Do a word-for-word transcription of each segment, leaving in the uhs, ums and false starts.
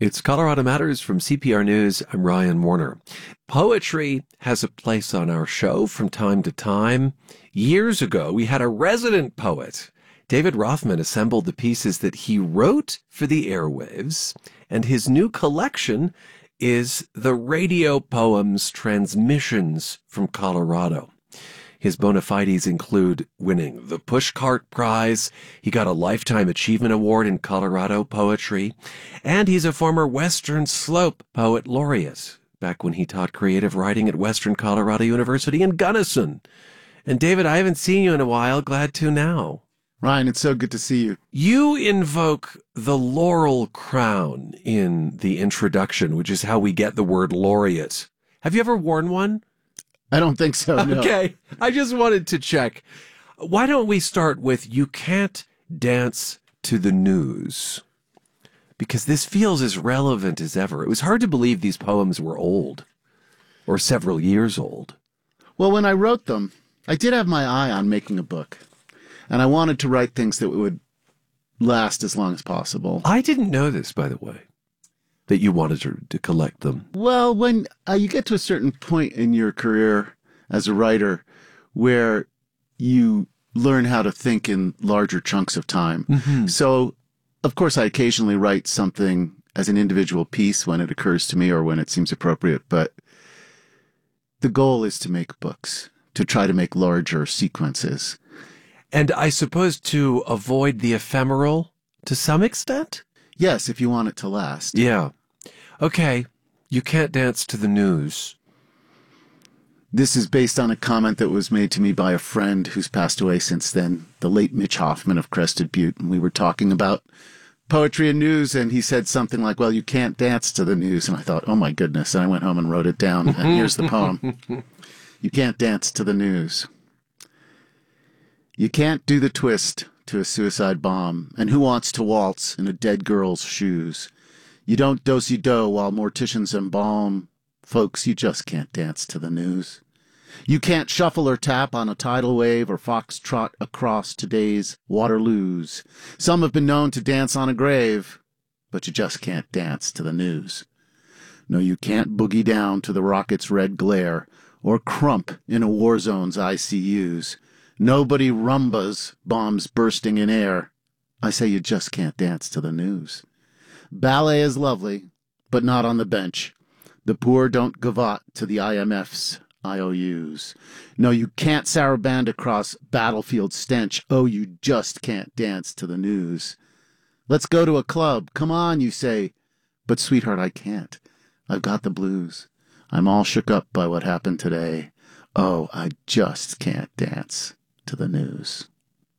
It's Colorado Matters from C P R News. I'm Ryan Warner. Poetry has a place on our show from time to time. Years ago, we had a resident poet. David Rothman assembled the pieces that he wrote for the airwaves, and his new collection is the Radio Poems Transmissions from Colorado. His bona fides include winning the Pushcart Prize. He got a Lifetime Achievement Award in Colorado poetry. And he's a former Western Slope Poet Laureate, back when he taught creative writing at Western Colorado University in Gunnison. And David, I haven't seen you in a while. Glad to now. Ryan, it's so good to see you. You invoke the laurel crown in the introduction, which is how we get the word laureate. Have you ever worn one? I don't think so, no. Okay, I just wanted to check. Why don't we start with You Can't Dance to the News? Because this feels as relevant as ever. It was hard to believe these poems were old, or several years old. Well, when I wrote them, I did have my eye on making a book. And I wanted to write things that would last as long as possible. I didn't know this, by the way, that you wanted to, to collect them. Well, when uh, you get to a certain point in your career as a writer where you learn how to think in larger chunks of time. Mm-hmm. So, of course, I occasionally write something as an individual piece when it occurs to me or when it seems appropriate. But the goal is to make books, to try to make larger sequences. And I suppose to avoid the ephemeral to some extent? Yes, if you want it to last. Yeah. Okay. You Can't Dance to the News. This is based on a comment that was made to me by a friend who's passed away since then, the late Mitch Hoffman of Crested Butte. And we were talking about poetry and news, and he said something like, well, you can't dance to the news. And I thought, oh, my goodness. And I went home and wrote it down. And here's the poem. You can't dance to the news. You can't do the twist to a suicide bomb, and who wants to waltz in a dead girl's shoes? You don't do-si-do while morticians embalm. Folks, you just can't dance to the news. You can't shuffle or tap on a tidal wave or foxtrot across today's Waterloos. Some have been known to dance on a grave, but you just can't dance to the news. No, you can't boogie down to the rocket's red glare or crump in a war zone's I C Us. Nobody rumbas bombs bursting in air. I say you just can't dance to the news. Ballet is lovely, but not on the bench. The poor don't gavotte to the I M F's I O Us. No, you can't saraband across battlefield stench. Oh, you just can't dance to the news. Let's go to a club. Come on, you say. But, sweetheart, I can't. I've got the blues. I'm all shook up by what happened today. Oh, I just can't dance to the news.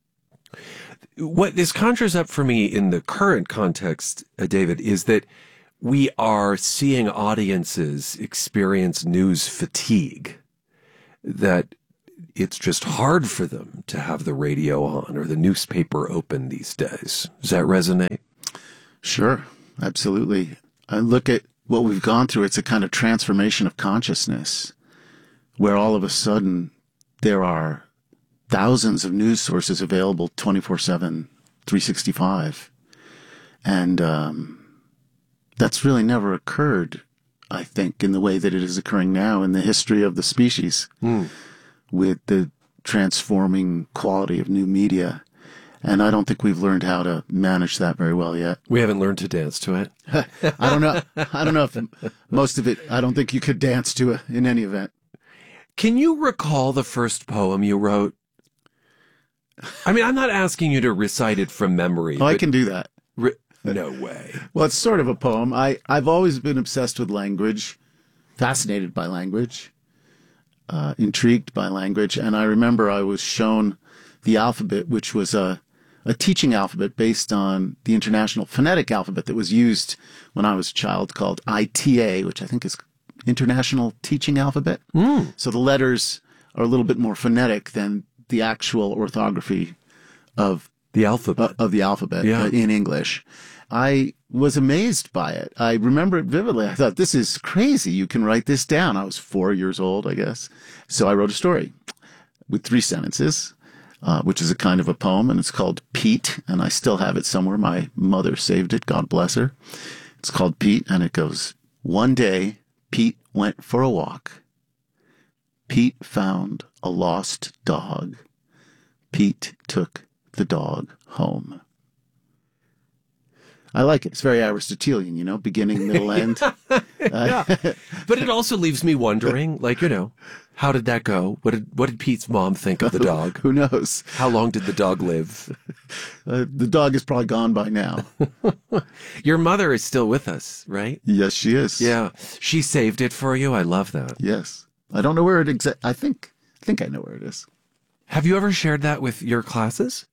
What this conjures up for me in the current context, uh, David, is that we are seeing audiences experience news fatigue, that it's just hard for them to have the radio on or the newspaper open these days. Does that resonate? Sure, absolutely. I look at what we've gone through. It's a kind of transformation of consciousness where all of a sudden there are thousands of news sources available twenty-four seven, three sixty-five. And um, that's really never occurred, I think, in the way that it is occurring now in the history of the species, mm. with the transforming quality of new media. And I don't think we've learned how to manage that very well yet. We haven't learned to dance to it. I don't know. I don't know if most of it, I don't think you could dance to it in any event. Can you recall the first poem you wrote? I mean, I'm not asking you to recite it from memory. Oh, I can do that. Re- no way. Well, it's sort of a poem. I, I've always been obsessed with language, fascinated by language, uh, intrigued by language. And I remember I was shown the alphabet, which was a, a teaching alphabet based on the International Phonetic Alphabet that was used when I was a child, called I T A, which I think is International Teaching Alphabet. Mm. So the letters are a little bit more phonetic than the actual orthography of the alphabet uh, of the alphabet yeah. uh, in English. I was amazed by it. I remember it vividly. I thought, this is crazy. You can write this down. I was four years old, I guess. So I wrote a story with three sentences, uh, which is a kind of a poem, and it's called Pete, and I still have it somewhere. My mother saved it, God bless her. It's called Pete, and it goes, one day, Pete went for a walk. Pete found a lost dog. Pete took the dog home. I like it. It's very Aristotelian, you know, beginning, middle, end. Yeah. But it also leaves me wondering, like, you know, how did that go? What did what did Pete's mom think of the dog? Who knows? How long did the dog live? Uh, the dog is probably gone by now. Your mother is still with us, right? Yes, she is. Yeah. She saved it for you. I love that. Yes. I don't know where it exact. I think. I think I know where it is. Have you ever shared that with your classes?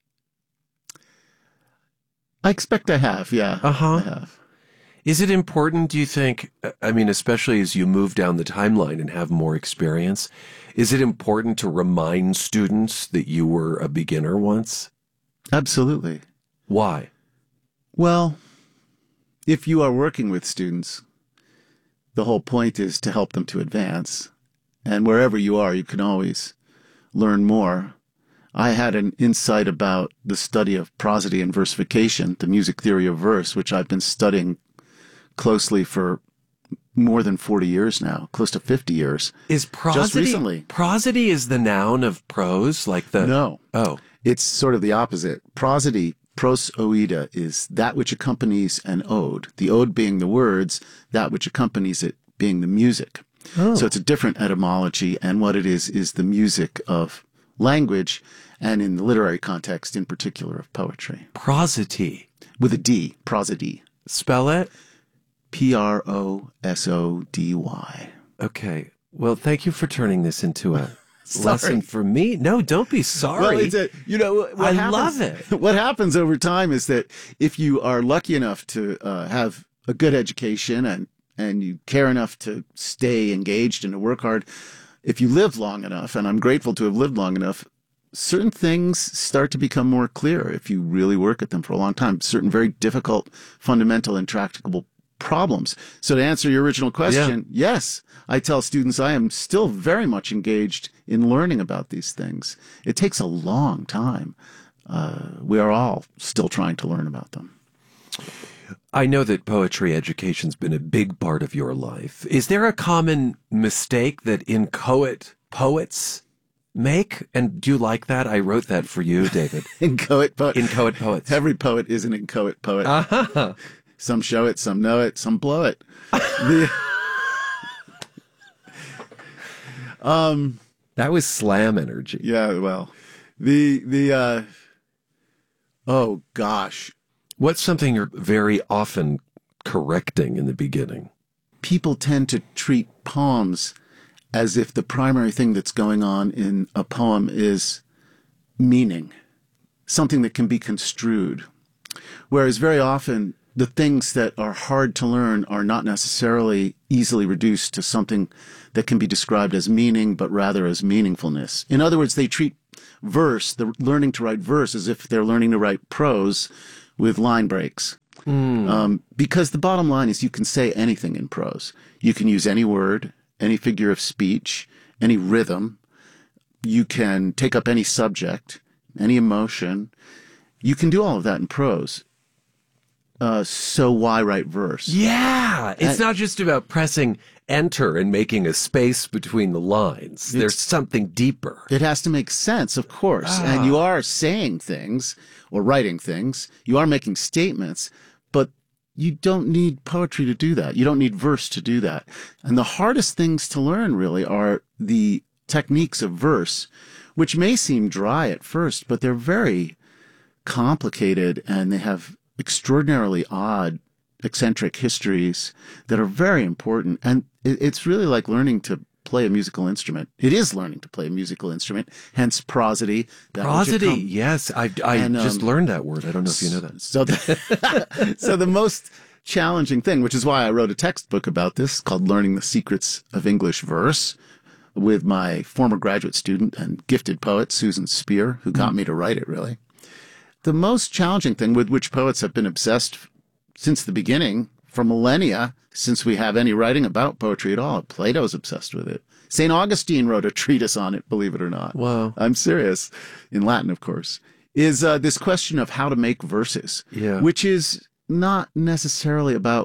I expect I have. Yeah. Uh-huh. I have. Is it important, do you think, I mean, especially as you move down the timeline and have more experience, is it important to remind students that you were a beginner once? Absolutely. Why? Well, if you are working with students, the whole point is to help them to advance. And wherever you are, you can always learn more. I had an insight about the study of prosody and versification, the music theory of verse, which I've been studying closely for more than forty years now, close to fifty years. Is prosody, just recently. Prosody is the noun of prose, like the... No. Oh. It's sort of the opposite. Prosody, pros oida, is that which accompanies an ode. The ode being the words, that which accompanies it being the music. Oh. So it's a different etymology, and what it is is the music of language, and in the literary context, in particular, of poetry. Prosody. With a D, prosody. Spell it? P R O S O D Y. Okay. Well, thank you for turning this into a lesson for me. No, don't be sorry. Well, it's a, you know, what I happens, love it. What happens over time is that if you are lucky enough to uh, have a good education and, and you care enough to stay engaged and to work hard, if you live long enough, and I'm grateful to have lived long enough, certain things start to become more clear if you really work at them for a long time. Certain very difficult, fundamental, intractable problems. So to answer your original question, yeah. Yes, I tell students I am still very much engaged in learning about these things. It takes a long time. Uh, we are all still trying to learn about them. I know that poetry education's been a big part of your life. Is there a common mistake that inchoate poets make? And do you like that? I wrote that for you, David. Inchoate poet. Inchoate poets. Every poet is an inchoate poet. Uh-huh. Some show it, some know it, some blow it. the, um, that was slam energy. Yeah, well, the the uh, oh gosh, what's something you're very often correcting in the beginning? People tend to treat poems as if the primary thing that's going on in a poem is meaning, something that can be construed, whereas very often the things that are hard to learn are not necessarily easily reduced to something that can be described as meaning, but rather as meaningfulness. In other words, they treat verse, the learning to write verse, as if they're learning to write prose with line breaks. Mm. Um, because the bottom line is you can say anything in prose. You can use any word, any figure of speech, any rhythm. You can take up any subject, any emotion. You can do all of that in prose. Uh, so why write verse? Yeah. It's and, not just about pressing enter and making a space between the lines. There's something deeper. It has to make sense, of course. Ah. And you are saying things or writing things. You are making statements, but you don't need poetry to do that. You don't need verse to do that. And the hardest things to learn really are the techniques of verse, which may seem dry at first, but they're very complicated and they have extraordinarily odd, eccentric histories that are very important. And it's really like learning to play a musical instrument. It is learning to play a musical instrument, hence prosody. Prosody, yes. I, I and, just um, learned that word. I don't know if you know that. So the, so the most challenging thing, which is why I wrote a textbook about this called Learning the Secrets of English Verse with my former graduate student and gifted poet, Susan Spear, who got mm. me to write it, really. The most challenging thing with which poets have been obsessed since the beginning, for millennia, since we have any writing about poetry at all, Plato's obsessed with it. Saint Augustine wrote a treatise on it, believe it or not. Wow. I'm serious. In Latin, of course. Is uh, this question of how to make verses, yeah. which is not necessarily about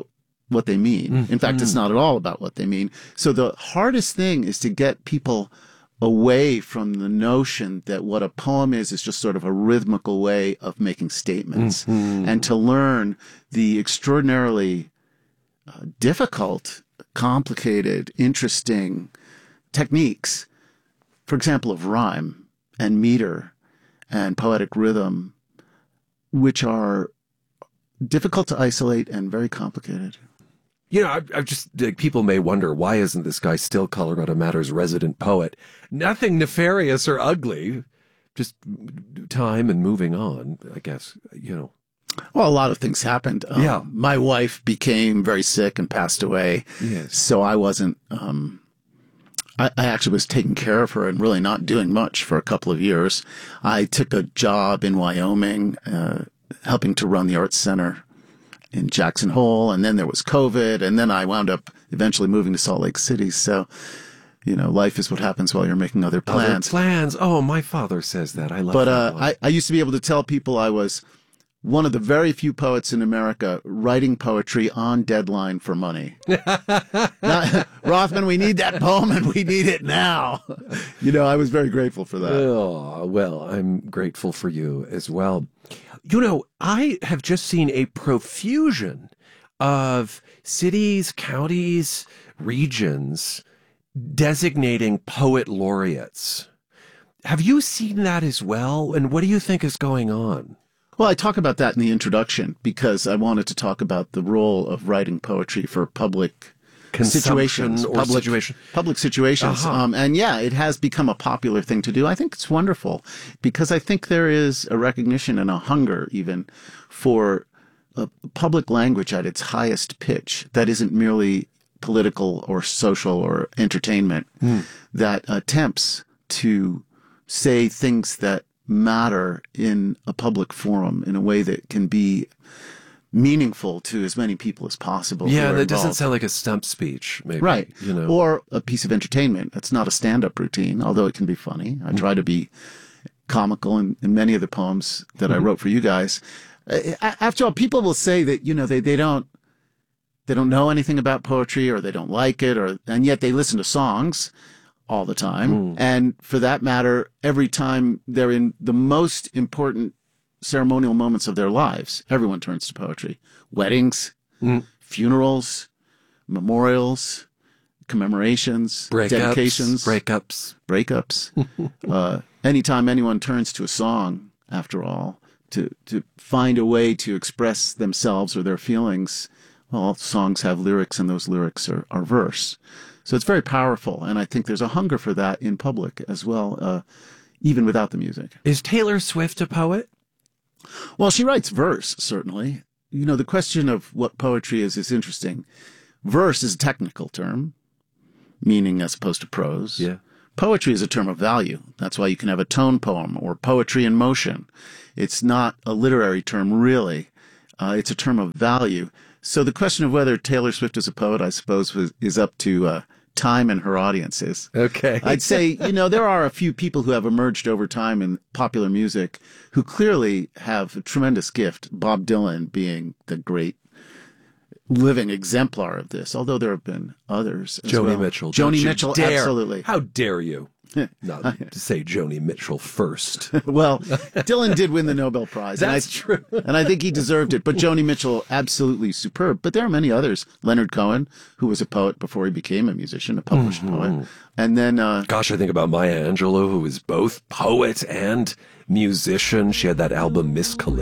what they mean. Mm-hmm. In fact, it's not at all about what they mean. So the hardest thing is to get people away from the notion that what a poem is is just sort of a rhythmical way of making statements, mm-hmm. and to learn the extraordinarily uh, difficult, complicated, interesting techniques, for example, of rhyme and meter and poetic rhythm, which are difficult to isolate and very complicated. You know, I, I just, like, people may wonder, why isn't this guy still Colorado Matters resident poet? Nothing nefarious or ugly, just time and moving on, I guess, you know. Well, a lot of things happened. Um, Yeah. My wife became very sick and passed away. Yes. So I wasn't, um, I, I actually was taking care of her and really not doing much for a couple of years. I took a job in Wyoming, uh, helping to run the Arts Center in Jackson Hole, and then there was COVID, and then I wound up eventually moving to Salt Lake City. So, you know, life is what happens while you're making other plans. Other plans. Oh, my father says that. I love But that uh, one. I, I used to be able to tell people I was one of the very few poets in America writing poetry on deadline for money. Not, Rothman, we need that poem and we need it now. You know, I was very grateful for that. Oh, well, I'm grateful for you as well. You know, I have just seen a profusion of cities, counties, regions designating poet laureates. Have you seen that as well? And what do you think is going on? Well, I talk about that in the introduction because I wanted to talk about the role of writing poetry for public situations, or public, situation. public situations. Uh-huh. Um, and yeah, it has become a popular thing to do. I think it's wonderful because I think there is a recognition and a hunger even for a public language at its highest pitch that isn't merely political or social or entertainment, Mm. that attempts to say things that matter in a public forum in a way that can be meaningful to as many people as possible. who Yeah, are that doesn't involved. sound like a stump speech, maybe. Right. You know. Or a piece of entertainment. It's not a stand-up routine, although it can be funny. I try to be comical in, in many of the poems that Mm-hmm. I wrote for you guys. Uh, After all, people will say that, you know, they, they don't they don't know anything about poetry or they don't like it, or and yet they listen to songs all the time. Mm. And for that matter, every time they're in the most important ceremonial moments of their lives, everyone turns to poetry. Weddings, Mm. funerals, memorials, commemorations, Breakups, dedications, breakups. breakups. uh, anytime anyone turns to a song, after all, to, to find a way to express themselves or their feelings, well, songs have lyrics and those lyrics are, are verse. So it's very powerful. And I think there's a hunger for that in public as well, uh, even without the music. Is Taylor Swift a poet? Well, she writes verse, certainly. You know, the question of what poetry is is interesting. Verse is a technical term, meaning as opposed to prose. Yeah. Poetry is a term of value. That's why you can have a tone poem or poetry in motion. It's not a literary term, really. Uh, it's a term of value. So the question of whether Taylor Swift is a poet, I suppose, was, is up to uh, time and her audiences. Okay. I'd say, you know, there are a few people who have emerged over time in popular music who clearly have a tremendous gift, Bob Dylan being the great living exemplar of this, although there have been others as Joni well. Mitchell. Don't Joni you Mitchell, dare. absolutely. How dare you? Not to say Joni Mitchell first. Well, Dylan did win the Nobel Prize. That's and I, true. and I think he deserved it. But Joni Mitchell, absolutely superb. But there are many others. Leonard Cohen, who was a poet before he became a musician, a published Mm-hmm. poet. And then... Uh, Gosh, I think about Maya Angelou, who was both poet and musician. She had that album, Miss Calypso.